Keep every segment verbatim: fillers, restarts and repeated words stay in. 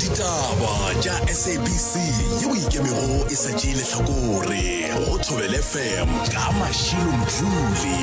ditaba tša S A B C yeo ikemego e sa tšeile hlakore go Thobela F M ka Mashilo Mdluli.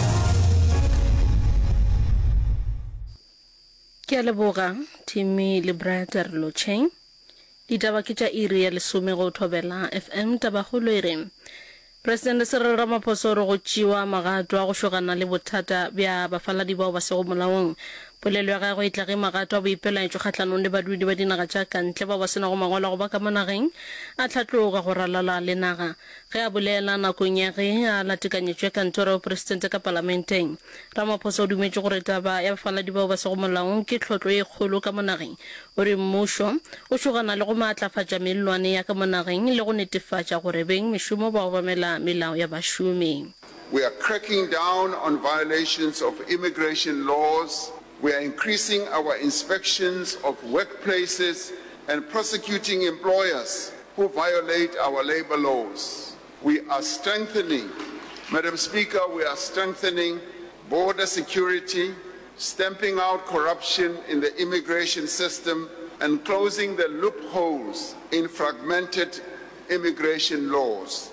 Ke a leboga Timmy Librata Locheng. Ditaba ke tša iri ya lesome go Thobela F M. Tabagolo e reng President Cyril Ramaphosa re go tšiwa magato a go šogana le bothata bja bafaladi bao ba sego molaong. Polelo ya gagwe e tla ge magato a boipelaetšo kgahlanong le badudi ba dinaga tša kantle bao ba senago mangwalo go ba ka mo nageng a hlatloga go ralala le naga ge a bolela nakong ya ge a latekanyetšwe kantoro ya presidente ka palamenteng. Ramaphosa o dumetše gore taba ya bafaladi bao ba sego molaong ke tlhotlo e kgolo ka mo nageng. O re mmušo o šogana le go maatlafatša melelwane ya ka mo nageng le go netefatša gore beng mešomo ba obamela melao ya bašomi. We are cracking down on violations of immigration laws. We are increasing our inspections of workplaces and prosecuting employers who violate our labor laws. We are strengthening, Madam Speaker, we are strengthening border security, stamping out corruption in the immigration system, and closing the loopholes in fragmented immigration laws.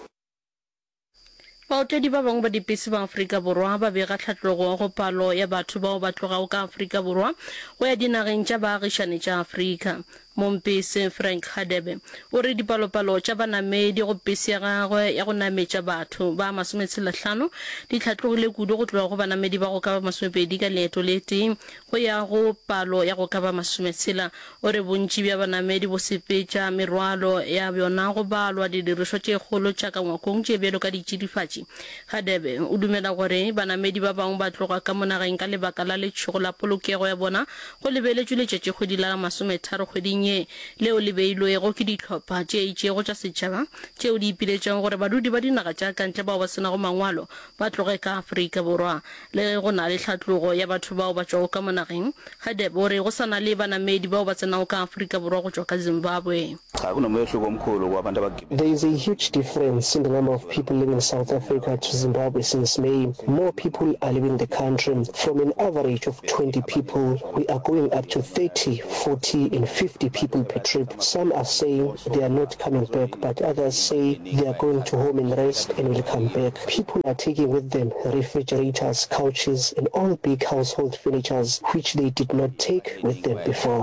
Baotedi ba bangwe ba dipese ba Afrika Borwa ba bega tlhatlogo go palo ya batho bao ba tlogago ka Afrika Borwa go ya dinageng tša baagišane tša Afrika. Mompese Frank Hadebe o re dipalopalo tša banamedi go pese ya gagwe ya go nametša batho ba masometshelahlano di tlhatlogile kudu go tloga go banamedi ba go ka ba masomepedi ka leeto le teng go ya go palo ya go ka ba masometshela. O re bontši bja banamedi bo sepetša merwalo ya bjona go balwa didirišwa tše kgolo tša ka ngwakong tše bjelo ka ditšhidifatši. Hadebe o dumela gore banamedi ba bangwe ba tloga ka monageng ka lebaka la letšhogo la polokego ya bona go lebeletšwe letšatši kgwedi la masometharo kgweding leo le beilwego ke ditlhopha tše itšego tša setšhaba tšeo di ipiletšang gore badudi ba dinaga tša kantle bao ba senago mangwalo ba tloge ka Afrika Borwa le go na le tlhatlogo ya batho bao ba tšwago ka monageng. Hadebe o re go sa na le banamedi bao ba tsenago ka Afrika Borwa go tšwa ka Zimbabwe. There is a huge difference in the number of people living in South Africa to Zimbabwe since May. More people are leaving the country. From an average of twenty people, we are going up to thirty, forty and fifty people per trip. Some are saying they are not coming back, but others say they are going to home and rest and will come back. People are taking with them refrigerators, couches and all big household furnitures which they did not take with them before.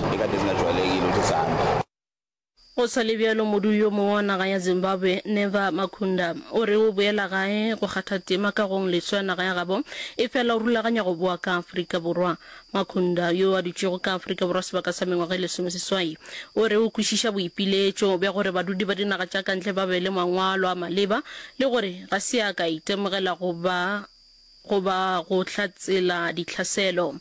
O sa le bjalo modu yo mongwe wa naga ya Zimbabwe Neva Makunda o re o boela gae go kgatha tema ka gong leswa naga ya gabo e fela o rulaganya go boa ka Afrika Borwa. Makunda yo a ditšego ka Afrika Borwa sebaka sa mengwaga e lesomeseswai o re o kwešiša boipiletšo bja gore badudi ba dinaga tša kantle ba be le mangwalo a maleba le gore ga se a ka itemogela go ba go hlatsela ditlhaselo.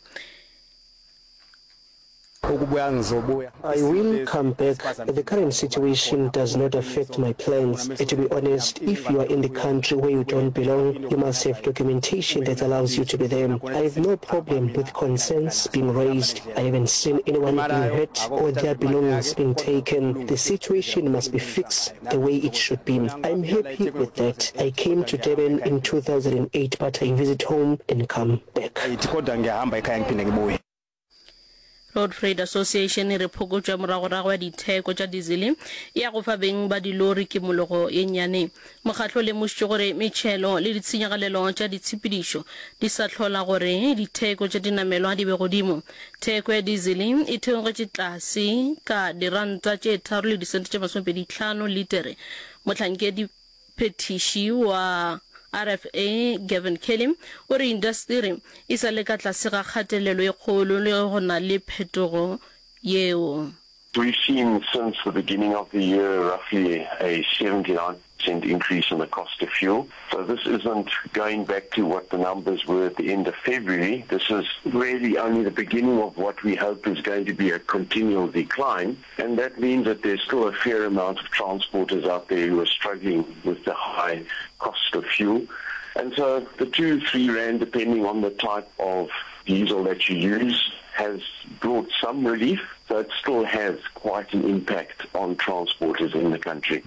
I will come back. The current situation does not affect my plans. To be honest, if you are in the country where you don't belong, you must have documentation that allows you to be there. I have no problem with concerns being raised. I haven't seen anyone being hurt or their belongings being taken. The situation must be fixed the way it should be. I'm happy with that. I came to Durban in two thousand eight, but I visit home and come back. Road Freight Association e re phokotša moragorago ya ditheko tša diesel ya go fa beng ba dilori ke mologo e nnyane. Mokgatlo le mošitše gore metšhelo le ditshenyagalelo tša ditshepedišo di sa hlola gore ditheko tša dinamelwa di be godimo. Theko ya diesel e theogetše tlase ka diranta tše tharo le disente tše masomepedi hlano litere. Mohlankedi phetiši wa R F A Gavin Kelly o re industry e sa le ka tlase ga kgatelelo e kgolo le go na le phetogo yeo. We've seen since the beginning of the year roughly a seventy-nine percent increase in the cost of fuel. So this isn't going back to what the numbers were at the end of February. This is really only the beginning of what we hope is going to be a continual decline. And that means that there's still a fair amount of transporters out there who are struggling with the high cost of fuel. And so the two, three rand, depending on the type of diesel that you use, has brought some relief, so it still has quite an impact on transporters in the country.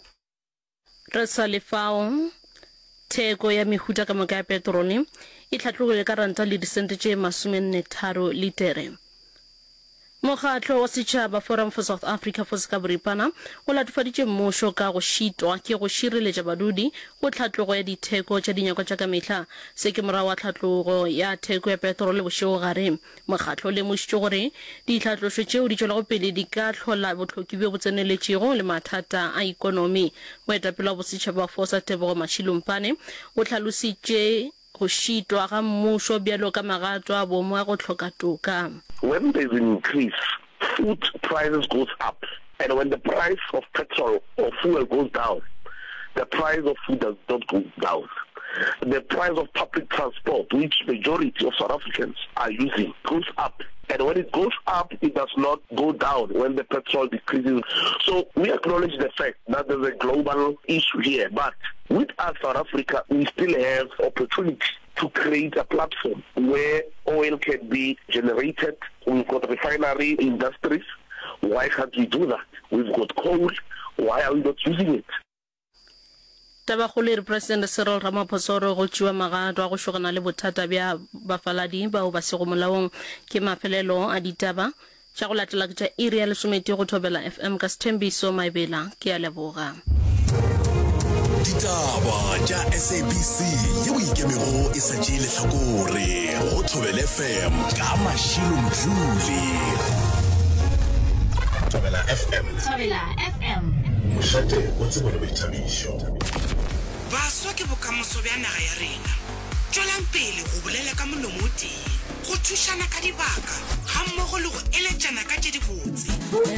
Resalifao theko ya mehuta ka moka ya petrole e tlhatlogile ka ranta le disente tše masomenne tharo litere. Mokgatlo wa setšhaba Forum for South Africa for Skaboripana o latofaditše mmušo ka go šitwa ke go šireletša badudi go tlhatlogo ya ditheko tša dinyakwa tša ka mehla se ke morago wa tlhatlogo ya theko ya petrol le bošego gare. Mokgatlo le mošitše gore ditlhatlošo tšeo di tšwelago pele di ka hlola botlhoki bjo bo tseneletšego le mathata a ikonomi. Moetapele wa bosetšhaba Fosa Tebogo Mashilumpane o tlhalositše go šitwa ga mmušo bjalo ka magato a bomo a go hloka toka. When there's an increase, food prices goes up. And when the price of petrol or fuel goes down, the price of food does not go down. The price of public transport, which majority of South Africans are using, goes up. And when it goes up, it does not go down when the petrol decreases. So we acknowledge the fact that there's a global issue here. But with us, South Africa, we still have opportunity to create a platform where oil can be generated. We've got refinery industries. Why can't we do that? We've got coal. Why are we not using it? Tabakgolo re President Cyril Ramaphosa go tšewa magato a go šogana le bothata bja bafaladi bao ba sego molaong ke mafelelo a ditaba tša go latela ke tša iri ya lesomete go thobela F M ka Sthembiso Maebela ke a leboga. Ditaba tša S A B C ye o ikemego e sa tšee lehlakore go thobela F M ka Mashilo Mdluli. Thobela F M. Thobela F M. Mošate o tsebo le boithabišo. Baswa ke bokamoso bja naga ya rena. Tšwelang pele go bolela ka molomo o tee, go thušana ka dibaka ga mmogo le go eletšana ka tše dibotse.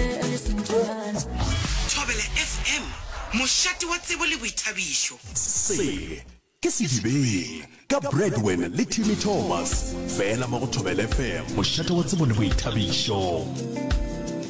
Thobela F M, mošate wa tsebo le boithabišo. Se ke sedibeng ka Bradwin le Timmy Thomas fela mo go Thobela F M, mošate wa tsebo le boithabišo.